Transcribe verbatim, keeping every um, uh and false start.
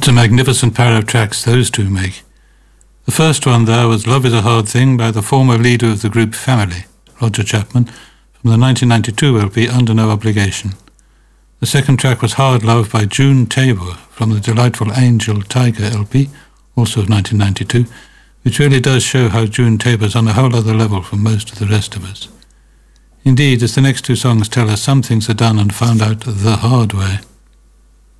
What a magnificent pair of tracks those two make. The first one there was Love is a Hard Thing by the former leader of the group Family, Roger Chapman, from the nineteen ninety-two L P Under No Obligation. The second track was Hard Love by June Tabor from the delightful Angel Tiger L P, also of nineteen ninety-two, which really does show how June Tabor's on a whole other level from most of the rest of us. Indeed, as the next two songs tell us, some things are done and found out the hard way.